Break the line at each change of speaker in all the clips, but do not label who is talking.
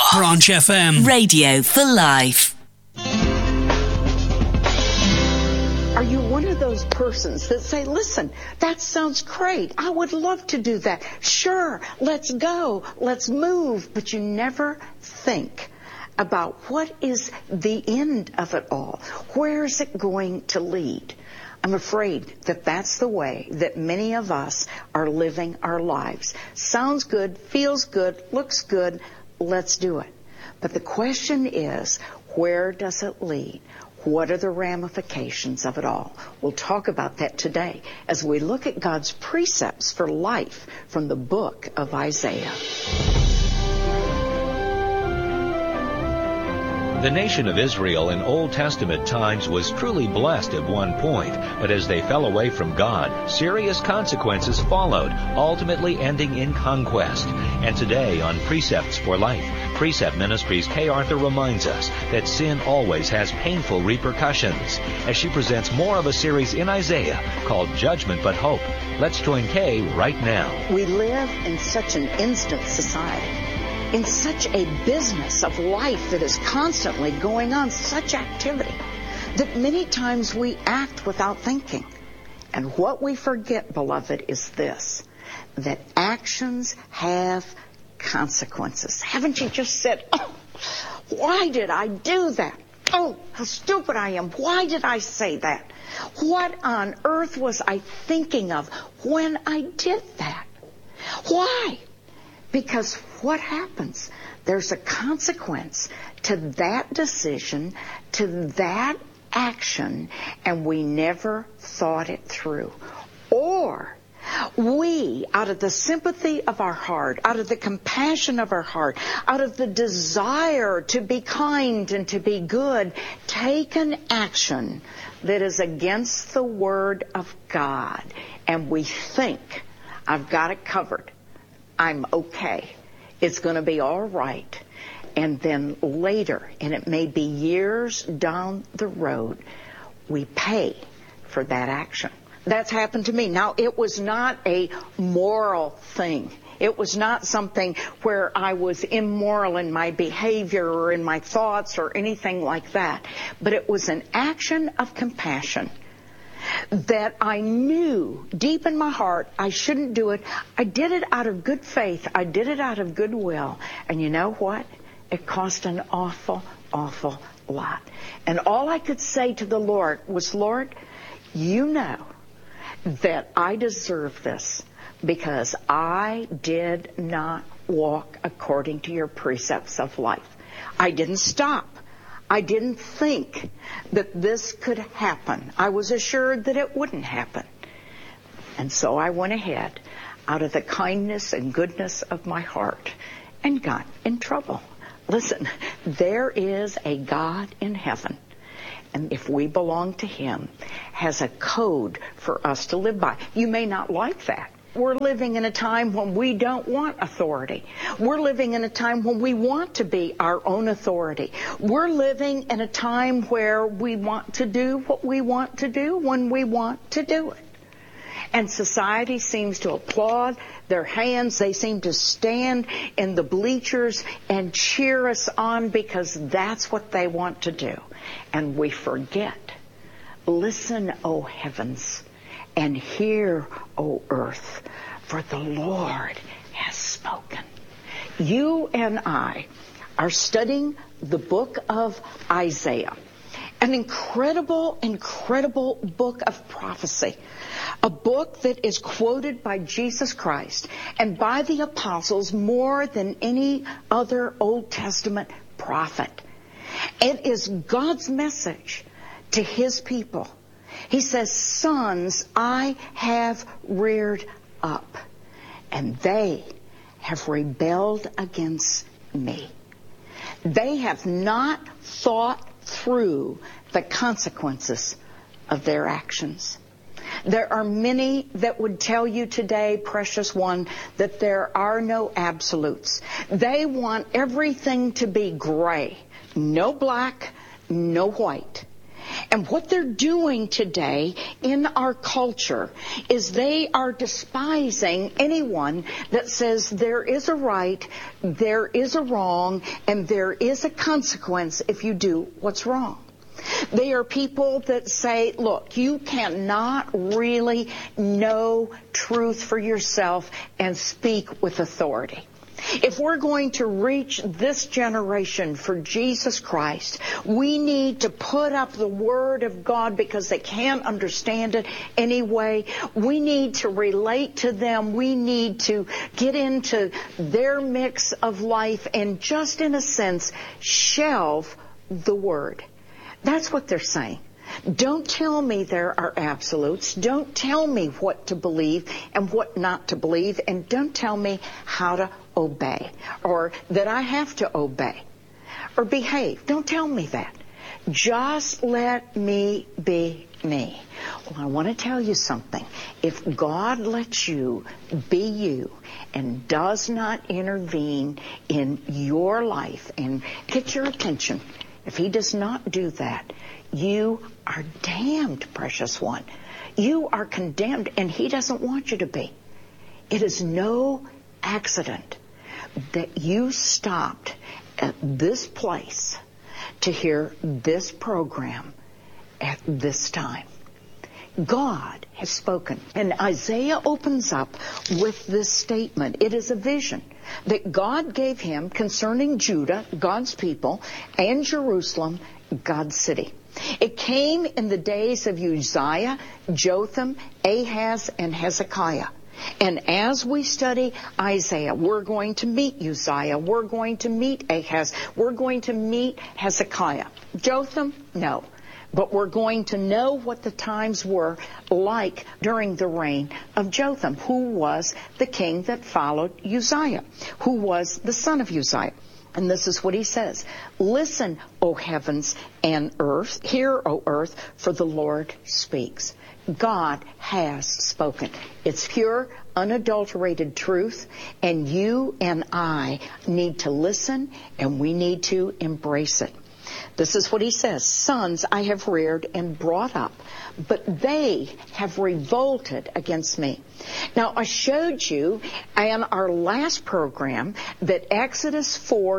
Branch FM.
Radio for life.
Are you one of those persons that say, listen, that sounds great. I would love to do that. Sure, let's go. Let's move. But you never think about what is the end of it all. Where is it going to lead? I'm afraid that that's the way that many of us are living our lives. Sounds good, feels good, looks good. Let's do it. But the question is, where does it lead? What are the ramifications of it all? We'll talk about that today as we look at God's precepts for life from the book of Isaiah.
The nation of Israel in Old Testament times was truly blessed at one point, but as they fell away from God, serious consequences followed, ultimately ending in conquest. And today on Precepts for Life, Precept Ministries Kay Arthur reminds us that sin always has painful repercussions, as she presents more of a series in Isaiah called Judgment But Hope. Let's join Kay right now.
We live in such an instant society, in such a business of life that is constantly going on, such activity, that many times we act without thinking. And what we forget, beloved, is this, that actions have consequences. Haven't you just said, oh, why did I do that? Oh, how stupid I am. Why did I say that? What on earth was I thinking of when I did that? Why? Because what happens? There's a consequence to that decision, to that action, and we never thought it through. Or we, out of the sympathy of our heart, out of the compassion of our heart, out of the desire to be kind and to be good, take an action that is against the Word of God, and we think, I've got it covered. I'm okay. It's going to be all right. And then later, and it may be years down the road, we pay for that action. That's happened to me. Now, it was not a moral thing. It was not something where I was immoral in my behavior or in my thoughts or anything like that. But it was an action of compassion that I knew deep in my heart I shouldn't do it. I did it out of good faith. I did it out of goodwill. And you know what? It cost an awful, awful lot. And all I could say to the Lord was, Lord, you know that I deserve this because I did not walk according to your precepts of life. I didn't stop. I didn't think that this could happen. I was assured that it wouldn't happen. And so I went ahead out of the kindness and goodness of my heart and got in trouble. Listen, there is a God in heaven, and if we belong to Him, has a code for us to live by. You may not like that. We're living in a time when we don't want authority. We're living in a time when we want to be our own authority. We're living in a time where we want to do what we want to do when we want to do it. And society seems to applaud their hands. They seem to stand in the bleachers and cheer us on because that's what they want to do. And we forget. Listen, O heavens, and hear, O earth, for the Lord has spoken. You and I are studying the book of Isaiah, an incredible, incredible book of prophecy, a book that is quoted by Jesus Christ and by the apostles more than any other Old Testament prophet. It is God's message to His people. He says, sons I have reared up, and they have rebelled against me. They have not thought through the consequences of their actions. There are many that would tell you today, precious one, that there are no absolutes. They want everything to be gray, no black, no white. And what they're doing today in our culture is they are despising anyone that says there is a right, there is a wrong, and there is a consequence if you do what's wrong. They are people that say, look, you cannot really know truth for yourself and speak with authority. If we're going to reach this generation for Jesus Christ, we need to put up the Word of God because they can't understand it anyway. We need to relate to them. We need to get into their mix of life and just in a sense shelve the Word. That's what they're saying. Don't tell me there are absolutes. Don't tell me what to believe and what not to believe. And don't tell me how to obey or that I have to obey or behave. Don't tell me that. Just let me be me. Well, I want to tell you something. If God lets you be you and does not intervene in your life and get your attention, if He does not do that, you are damned, precious one. You are condemned, and He doesn't want you to be. It is no accident that you stopped at this place to hear this program at this time. God has spoken. And Isaiah opens up with this statement. It is a vision that God gave him concerning Judah, God's people, and Jerusalem, God's city. It came in the days of Uzziah, Jotham, Ahaz, and Hezekiah. And as we study Isaiah, we're going to meet Uzziah, we're going to meet Ahaz, we're going to meet Hezekiah. Jotham? No. But we're going to know what the times were like during the reign of Jotham, who was the king that followed Uzziah, who was the son of Uzziah. And this is what he says. Listen, O heavens and earth. Hear, O earth, for the Lord speaks. God has spoken. It's pure, unadulterated truth, and you and I need to listen, and we need to embrace it. This is what he says. Sons I have reared and brought up, but they have revolted against me. Now, I showed you in our last program that Exodus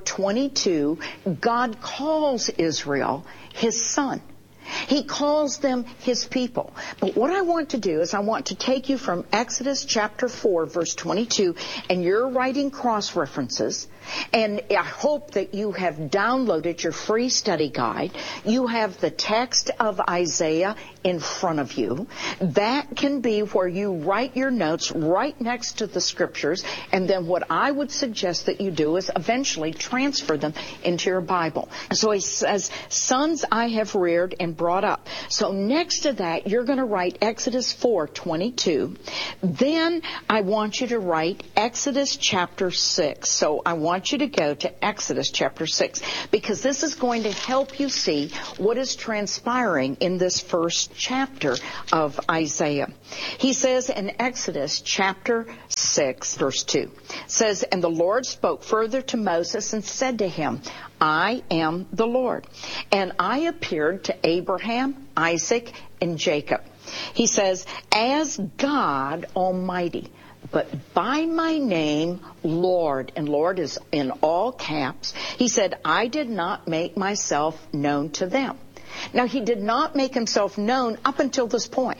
4:22, God calls Israel His son. He calls them His people. But what I want to do is I want to take you from Exodus chapter 4, verse 22, and you're writing cross-references, and I hope that you have downloaded your free study guide. You have the text of Isaiah in front of you. That can be where you write your notes right next to the scriptures, and then what I would suggest that you do is eventually transfer them into your Bible. So he says, sons I have reared and brought up. So next to that, you're going to write Exodus 4:22. Then I want you to write Exodus chapter 6. So I want you to go to Exodus chapter 6, because this is going to help you see what is transpiring in this first chapter of Isaiah. He says in Exodus chapter 6, verse 2, says, and the Lord spoke further to Moses and said to him, I am the Lord. And I appeared to Abraham, Isaac, and Jacob. He says, as God Almighty, but by my name, Lord, and Lord is in all caps. He said, I did not make myself known to them. Now, he did not make himself known up until this point.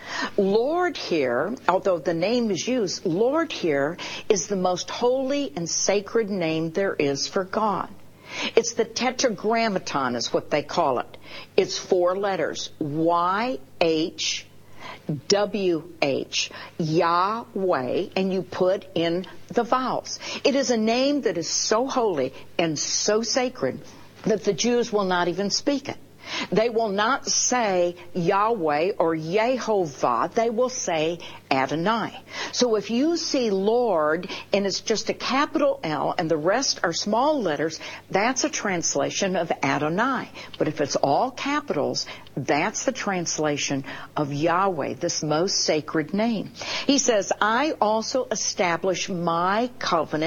Lord here, although the name is used, Lord here is the most holy and sacred name there is for God. It's the Tetragrammaton is what they call it. It's 4 letters, YHWH, Yahweh, and you put in the vowels. It is a name that is so holy and so sacred that the Jews will not even speak it. They will not say Yahweh or Yehovah. They will say Adonai. So if you see Lord and it's just a capital L and the rest are small letters, that's a translation of Adonai. But if it's all capitals, that's the translation of Yahweh, this most sacred name. He says, I also establish my covenant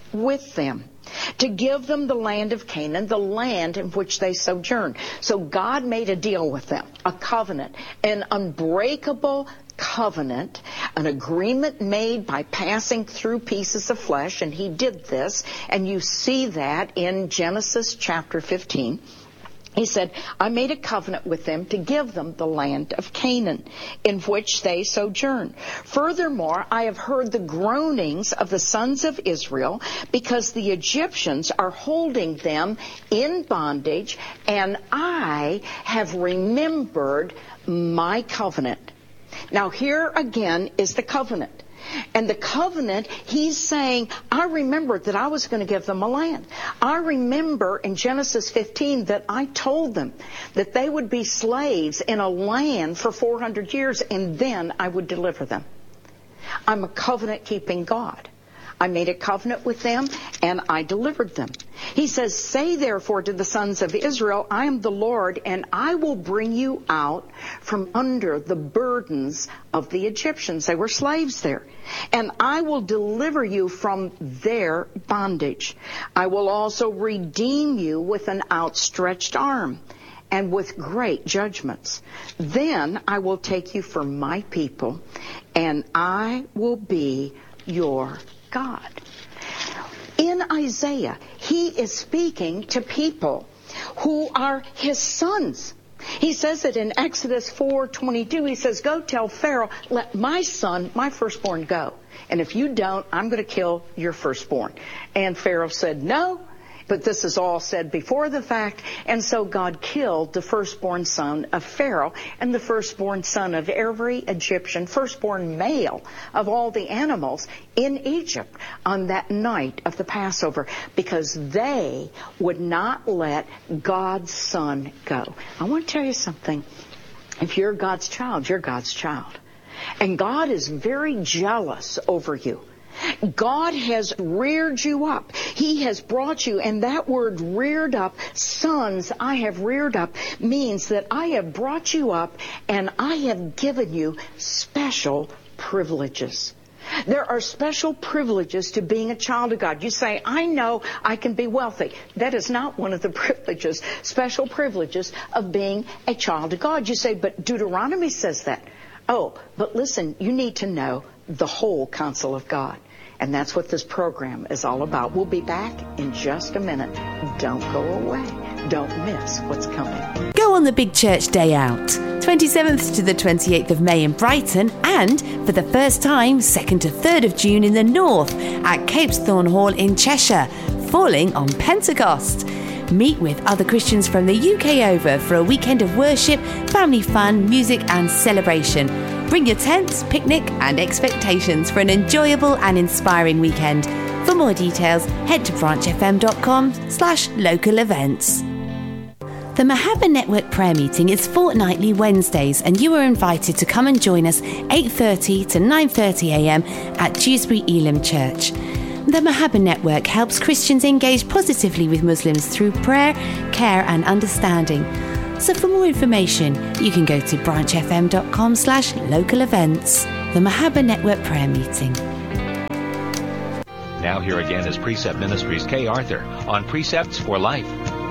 with them, to give them the land of Canaan, the land in which they sojourn. So God made a deal with them, a covenant, an unbreakable covenant, an agreement made by passing through pieces of flesh, and he did this, and you see that in Genesis chapter 15. He said, I made a covenant with them to give them the land of Canaan, in which they sojourn. Furthermore, I have heard the groanings of the sons of Israel, because the Egyptians are holding them in bondage, and I have remembered my covenant. Now here again is the covenant. And the covenant, he's saying, I remembered that I was going to give them a land. I remember in Genesis 15 that I told them that they would be slaves in a land for 400 years, and then I would deliver them. I'm a covenant-keeping God. I made a covenant with them, and I delivered them. He says, say therefore to the sons of Israel, I am the Lord, and I will bring you out from under the burdens of the Egyptians. They were slaves there. And I will deliver you from their bondage. I will also redeem you with an outstretched arm and with great judgments. Then I will take you for my people, and I will be your God. In Isaiah, he is speaking to people who are his sons. He says it in Exodus 4:22. He says, go tell Pharaoh, let my son, my firstborn, go. And if you don't, I'm going to kill your firstborn. And Pharaoh said, no. But this is all said before the fact, and so God killed the firstborn son of Pharaoh and the firstborn son of every Egyptian, firstborn male of all the animals in Egypt on that night of the Passover, because they would not let God's son go. I want to tell you something. If you're God's child, you're God's child. And God is very jealous over you. God has reared you up. He has brought you, and that word reared up, sons I have reared up, means that I have brought you up and I have given you special privileges. There are special privileges to being a child of God. You say, I know I can be wealthy. That is not one of the privileges, special privileges of being a child of God. You say, but Deuteronomy says that. Oh, but listen, you need to know the whole counsel of God. And that's what this program is all about. We'll be back in just a minute. Don't go away. Don't miss what's coming.
Go on the Big Church Day Out, 27th to the 28th of May in Brighton, and for the first time, 2nd to 3rd of June in the north at Capesthorne Hall in Cheshire, falling on Pentecost. Meet with other Christians from the UK over for a weekend of worship, family fun, music and celebration. Bring your tents, picnic and expectations for an enjoyable and inspiring weekend. For more details, head to branchfm.com/local events. The Mahabba Network prayer meeting is fortnightly Wednesdays, and you are invited to come and join us 8:30 to 9:30 a.m. at Dewsbury Elim Church. The Mahabba Network helps Christians engage positively with Muslims through prayer, care and understanding. So for more information, you can go to branchfm.com/local events. The Mahabba Network prayer meeting.
Now here again is Precept Ministries' Kay Arthur on Precepts for Life.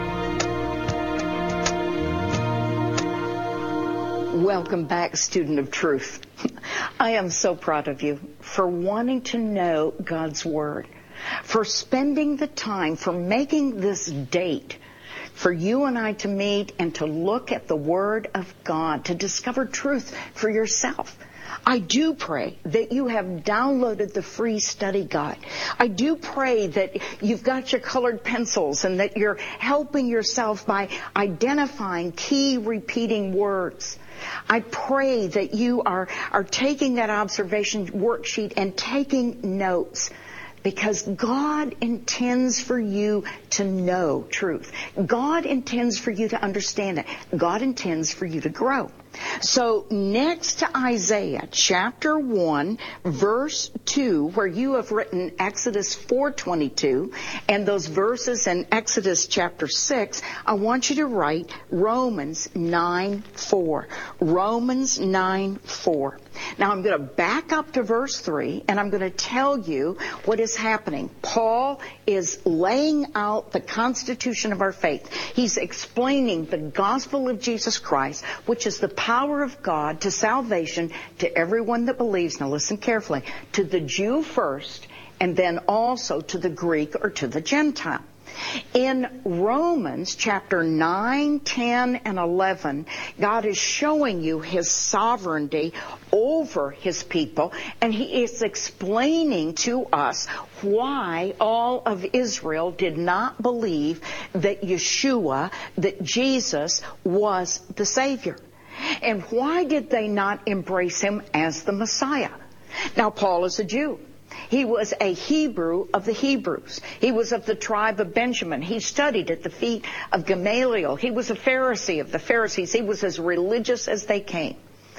Welcome back, student of truth. I am so proud of you for wanting to know God's Word, for spending the time, for making this date for you and I to meet and to look at the Word of God, to discover truth for yourself. I do pray that you have downloaded the free study guide. I do pray that you've got your colored pencils and that you're helping yourself by identifying key repeating words. I pray that you are taking that observation worksheet and taking notes, because God intends for you to know truth. God intends for you to understand it. God intends for you to grow. So next to Isaiah chapter 1 verse 2, where you have written Exodus 4:22 and those verses in Exodus chapter 6, I want you to write Romans 9:4. Romans 9:4. Now I'm going to back up to verse 3, and I'm going to tell you what is happening. Paul is laying out the constitution of our faith. He's explaining the gospel of Jesus Christ, which is the power of God to salvation to everyone that believes. Now listen carefully. To the Jew first, and then also to the Greek or to the Gentile. In Romans chapter 9, 10, and 11, God is showing you his sovereignty over his people, and he is explaining to us why all of Israel did not believe that Yeshua, that Jesus was the Savior. And why did they not embrace him as the Messiah? Now, Paul is a Jew. He was a Hebrew of the Hebrews. He was of the tribe of Benjamin. He studied at the feet of Gamaliel. He was a Pharisee of the Pharisees. He was as religious as they came.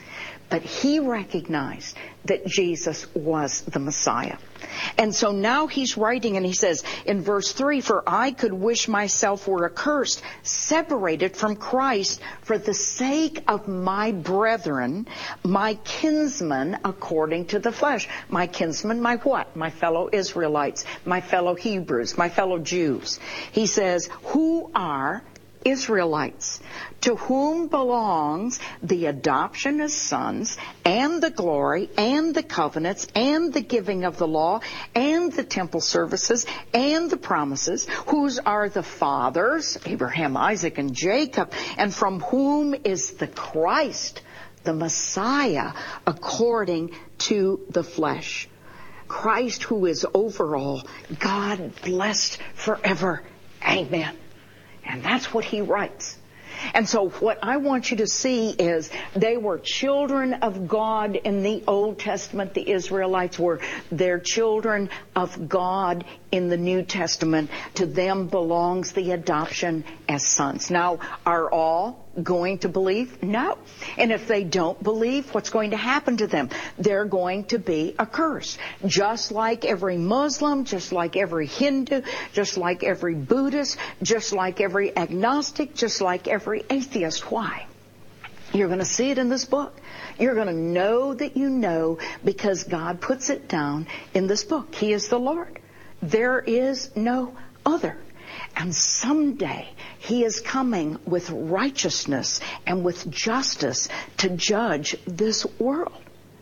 But he recognized that Jesus was the Messiah. And so now he's writing, and he says in verse 3, "For I could wish myself were accursed, separated from Christ, for the sake of my brethren, my kinsmen according to the flesh." My kinsmen, my what? My fellow Israelites, my fellow Hebrews, my fellow Jews. He says, who are Israelites, to whom belongs the adoption as sons, and the glory, and the covenants, and the giving of the law, and the temple services, and the promises, whose are the fathers, Abraham, Isaac, and Jacob, and from whom is the Christ, the Messiah, according to the flesh. Christ, who is over all, God blessed forever. Amen. And that's what he writes. And so what I want you to see is they were children of God in the Old Testament. The Israelites were their children of God in the New Testament. To them belongs the adoption as sons. Now, are all going to believe? No. And if they don't believe, what's going to happen to them? They're going to be accursed. Just like every Muslim, just like every Hindu, just like every Buddhist, just like every agnostic, just like every atheist. Why? You're going to see it in this book. You're going to know that you know because God puts it down in this book. He is the Lord. There is no other. And someday he is coming with righteousness and with justice to judge this world.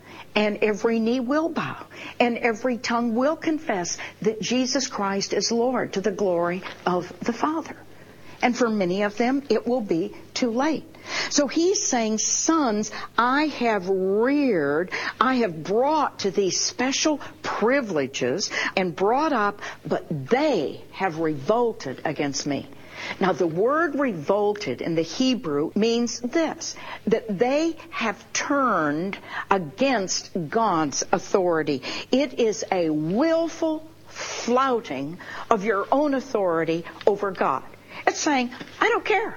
And every knee will bow, and every tongue will confess that Jesus Christ is Lord, to the glory of the Father. And for many of them, it will be too late. So he's saying, sons, I have reared, I have brought to these special privileges and brought up, but they have revolted against me. Now, the word revolted in the Hebrew means this, that they have turned against God's authority. It is a willful flouting of your own authority over God. It's saying, I don't care.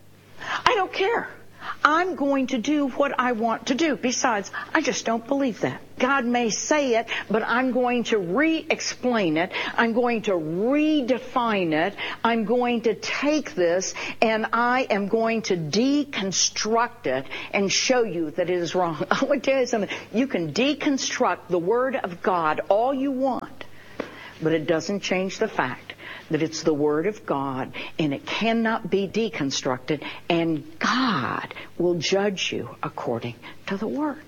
I don't care. I'm going to do what I want to do. Besides, I just don't believe that. God may say it, but I'm going to re-explain it. I'm going to redefine it. I'm going to take this and I am going to deconstruct it and show you that it is wrong. I want to tell you something. You can deconstruct the Word of God all you want, but it doesn't change the fact that it's the Word of God, and it cannot be deconstructed, and God will judge you according to the Word.